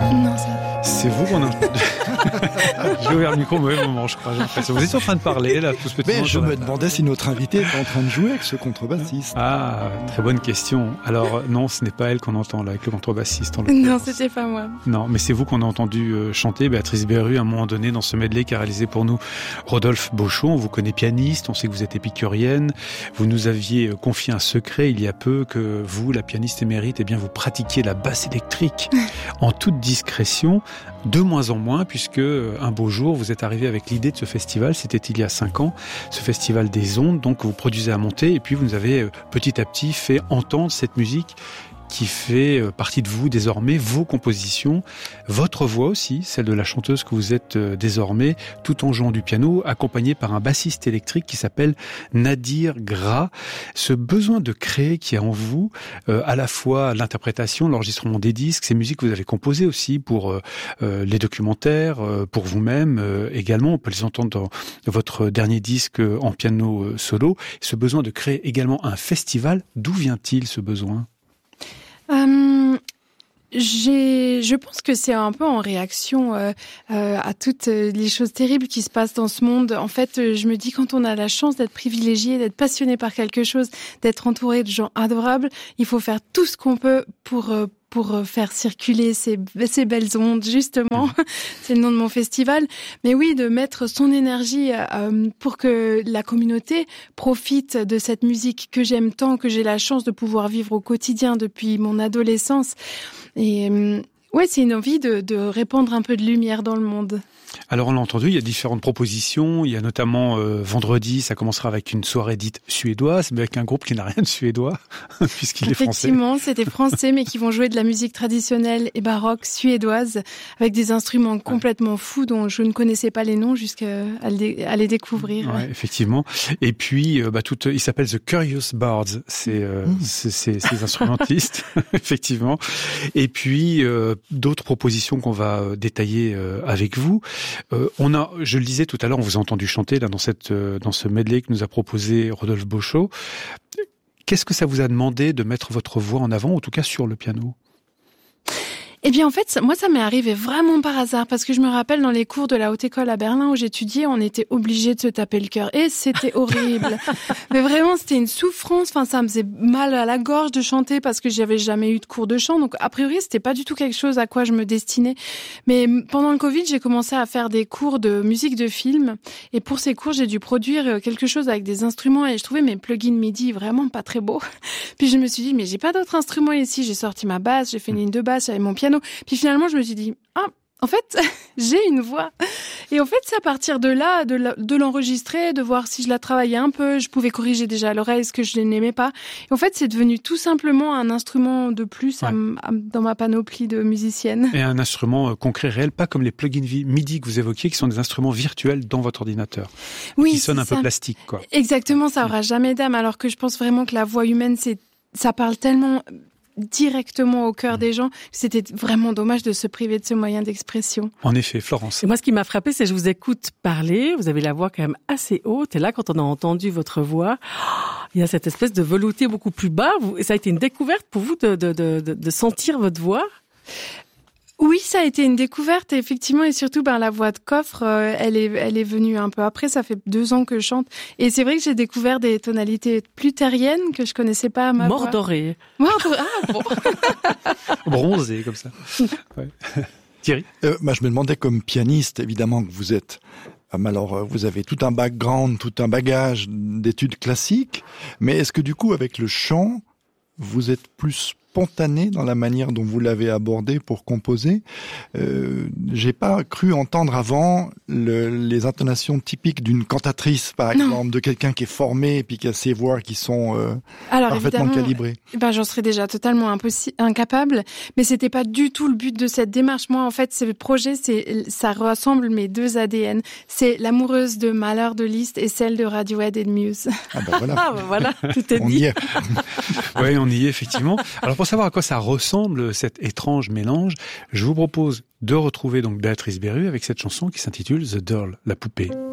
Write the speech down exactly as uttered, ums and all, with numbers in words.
Non, ça... C'est vous qu'on a... J'ai ouvert le micro au mauvais moment, je crois. J'ai l'impression. Vous étiez en train de parler, là, tout ce petit Mais moment, je me la... demandais si notre invité était en train de jouer avec ce contrebassiste. Ah, très bonne question. Alors, non, ce n'est pas elle qu'on entend, là, avec le contrebassiste. En non, c'était pas moi. Non, mais c'est vous qu'on a entendu euh, chanter, Béatrice Berru, à un moment donné, dans ce medley qu'a réalisé pour nous Rodolphe Beauchot. On vous connaît pianiste, on sait que vous êtes épicurienne. Vous nous aviez confié un secret il y a peu, que vous, la pianiste émérite, eh bien, vous pratiquiez la basse électrique en toute discrétion, de moins en moins, puisque un beau jour, vous êtes arrivé avec l'idée de ce festival, c'était il y a cinq ans, ce festival des ondes, donc vous produisez à monter, et puis vous nous avez petit à petit fait entendre cette musique qui fait partie de vous désormais, vos compositions, votre voix aussi, celle de la chanteuse que vous êtes désormais, tout en jouant du piano, accompagnée par un bassiste électrique qui s'appelle Nadir Gras. Ce besoin de créer qui est en vous, euh, à la fois l'interprétation, l'enregistrement des disques, ces musiques que vous avez composées aussi pour euh, les documentaires, euh, pour vous-même euh, également, on peut les entendre dans votre dernier disque en piano euh, solo. Ce besoin de créer également un festival, d'où vient-il ce besoin ? Euh, j'ai, je pense que c'est un peu en réaction euh, euh, à toutes les choses terribles qui se passent dans ce monde. En fait, je me dis, quand on a la chance d'être privilégié, d'être passionné par quelque chose, d'être entouré de gens adorables, il faut faire tout ce qu'on peut pour euh, pour faire circuler ces, ces belles ondes, justement. C'est le nom de mon festival. Mais oui, de mettre son énergie euh, pour que la communauté profite de cette musique que j'aime tant, que j'ai la chance de pouvoir vivre au quotidien depuis mon adolescence. Et euh, ouais, c'est une envie de, de répandre un peu de lumière dans le monde. Alors on l'a entendu, il y a différentes propositions, il y a notamment euh, vendredi, ça commencera avec une soirée dite suédoise, mais avec un groupe qui n'a rien de suédois, puisqu'il est français. Effectivement, c'était français, mais qui vont jouer de la musique traditionnelle et baroque suédoise, avec des instruments complètement ouais. fous dont je ne connaissais pas les noms jusqu'à à les, à les découvrir. Ouais, effectivement. Et puis, euh, bah, tout, il s'appelle The Curious Bards, c'est, euh, mmh. c'est, c'est ces instrumentistes, effectivement. Et puis, euh, d'autres propositions qu'on va euh, détailler euh, avec vous. Euh, on a, je le disais tout à l'heure, on vous a entendu chanter là dans cette, euh, dans ce medley que nous a proposé Rodolphe Beauchot. Qu'est-ce que ça vous a demandé de mettre votre voix en avant, en tout cas sur le piano ? Eh bien, en fait, moi, ça m'est arrivé vraiment par hasard, parce que je me rappelle dans les cours de la haute école à Berlin où j'étudiais, on était obligés de se taper le cœur, et c'était horrible. Mais vraiment, c'était une souffrance. Enfin, ça me faisait mal à la gorge de chanter parce que j'avais jamais eu de cours de chant. Donc, a priori, c'était pas du tout quelque chose à quoi je me destinais. Mais pendant le Covid, j'ai commencé à faire des cours de musique de film, et pour ces cours, j'ai dû produire quelque chose avec des instruments, et je trouvais mes plugins MIDI vraiment pas très beaux. Puis je me suis dit, mais j'ai pas d'autres instruments ici. J'ai sorti ma basse, j'ai fait une ligne de basse, j'avais mon piano. Puis finalement, je me suis dit, ah, en fait, j'ai une voix. Et en fait, c'est à partir de là, de, la, de l'enregistrer, de voir si je la travaillais un peu. Je pouvais corriger déjà à l'oreille ce que je n'aimais pas. Et en fait, c'est devenu tout simplement un instrument de plus ouais. à, à, dans ma panoplie de musicienne. Et un instrument concret, réel, pas comme les plugins MIDI que vous évoquiez, qui sont des instruments virtuels dans votre ordinateur. Oui, qui sonnent un ça. peu plastique, quoi. Exactement, ça aura jamais d'âme. Alors que je pense vraiment que la voix humaine, c'est, ça parle tellement directement au cœur des gens. C'était vraiment dommage de se priver de ce moyen d'expression. En effet, Florence. Et moi, ce qui m'a frappé, c'est que je vous écoute parler, vous avez la voix quand même assez haute, et là, quand on a entendu votre voix, il y a cette espèce de velouté beaucoup plus bas. Et ça a été une découverte pour vous de, de, de, de sentir votre voix ? Oui, ça a été une découverte, effectivement, et surtout, ben, la voix de coffre, euh, elle est, elle est venue un peu après. Ça fait deux ans que je chante. Et c'est vrai que j'ai découvert des tonalités plus terriennes que je connaissais pas à ma voix. Mordoré. Mordoré. Ah, bon. Bronzé, comme ça. Ouais. Thierry? Euh, bah, je me demandais, comme pianiste, évidemment, que vous êtes, alors, vous avez tout un background, tout un bagage d'études classiques. Mais est-ce que, du coup, avec le chant, vous êtes plus spontané dans la manière dont vous l'avez abordé pour composer. Euh, j'ai pas cru entendre avant le, les intonations typiques d'une cantatrice, par exemple, non. de quelqu'un qui est formé et puis qui a ses voix qui sont euh, Alors, parfaitement calibrées. Ben, j'en serais déjà totalement impossi- incapable, mais c'était pas du tout le but de cette démarche. Moi, en fait, ce projet, c'est, ça rassemble mes deux A D N. C'est l'amoureuse de Mahler de Liszt et celle de Radiohead et de Muse. Ah ben voilà. Ah ben voilà, tout est on dit. Y est. Oui, on y est, effectivement. Alors, pour savoir à quoi ça ressemble, cet étrange mélange, je vous propose de retrouver donc Béatrice Berru avec cette chanson qui s'intitule The Doll, la poupée.